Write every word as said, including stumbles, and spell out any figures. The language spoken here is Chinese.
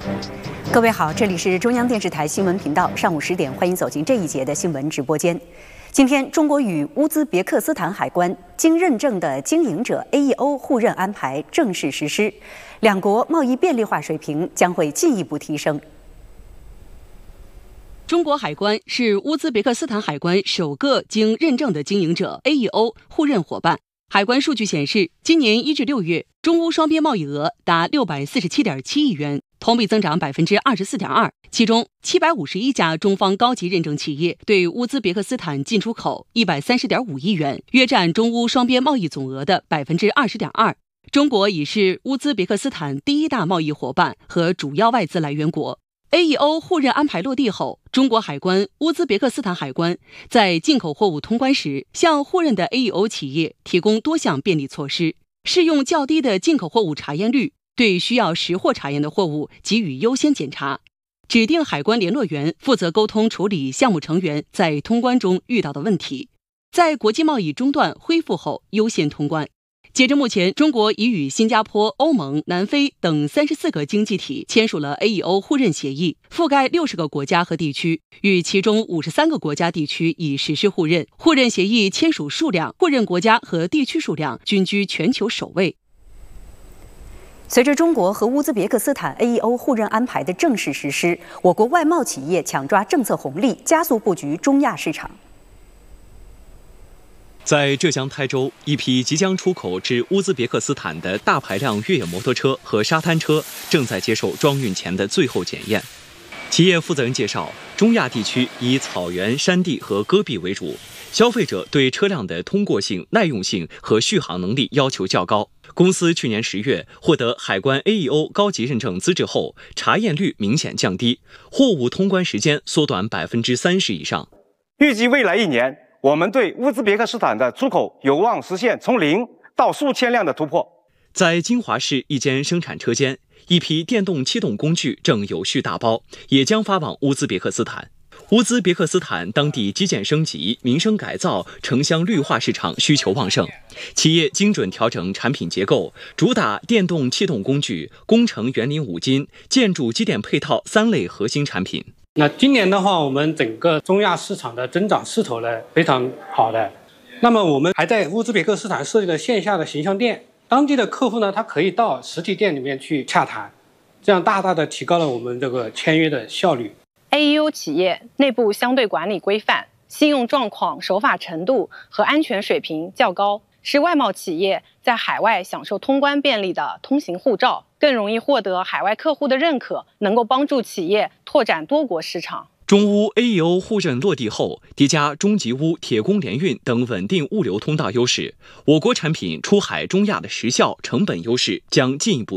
各位好，这里是中央电视台新闻频道，上午十点，欢迎走进这一节的新闻直播间。今天，中国与乌兹别克斯坦海关经认证的经营者 A E O 互认安排正式实施，两国贸易便利化水平将会进一步提升。 中国海关是乌兹别克斯坦海关首个经认证的经营者 A E O 互认伙伴。海关数据显示，今年一至六月，中乌双边贸易额达六百四十七点七亿元，同比增长百分之二十四点二。其中，七百五十一家中方高级认证企业对乌兹别克斯坦进出口一百三十点五亿元，约占中乌双边贸易总额的百分之二十点二。中国已是乌兹别克斯坦第一大贸易伙伴和主要外资来源国。A E O 互认安排落地后，中国海关、乌兹别克斯坦海关在进口货物通关时，向互认的 A E O 企业提供多项便利措施，适用较低的进口货物查验率，对需要实货查验的货物给予优先检查。指定海关联络员负责沟通处理项目成员在通关中遇到的问题，在国际贸易中断恢复后优先通关。截至目前，中国已与新加坡、欧盟、南非等三十四个经济体签署了 A E O 互认协议，覆盖六十个国家和地区，与其中五十三个国家地区已实施互认。互认协议签署数量、互认国家和地区数量均居全球首位。 随着中国和乌兹别克斯坦 A E O 互认安排的正式实施，我国外贸企业抢抓政策红利，加速布局中亚市场。 在浙江台州，一批即将出口至乌兹别克斯坦的大排量越野摩托车和沙滩车正在接受装运前的最后检验。企业负责人介绍，中亚地区以草原、山地和戈壁为主，消费者对车辆的通过性、耐用性和续航能力要求较高。公司去年十月获得海关 A E O 高级认证资质后，查验率明显降低，货物通关时间缩短百分之三十以上。 预计未来一年，我们对乌兹别克斯坦的出口有望实现从零到数千辆的突破。 在金华市一间生产车间，一批电动机动工具正有序打包，也将发往乌兹别克斯坦。乌兹别克斯坦当地基建升级、民生改造、城乡绿化市场需求旺盛，企业精准调整产品结构，主打电动气动工具、工程园林五金、建筑机电配套三类核心产品。 那今年的话，我们整个中亚市场的增长势头呢非常好的。那么我们还在乌兹别克斯坦设立了线下的形象店，当地的客户呢，他可以到实体店里面去洽谈，这样大大的提高了我们这个签约的效率。 A E O 企业内部相对管理规范、信用状况、守法程度和安全水平较高，是外贸企业在海外享受通关便利的通行护照，更容易获得海外客户的认可，能够帮助企业拓展多国市场。 中乌 A E O 互认落地后，叠加中吉乌铁公联运等稳定物流通道优势，我国产品出海中亚的时效、成本优势将进一步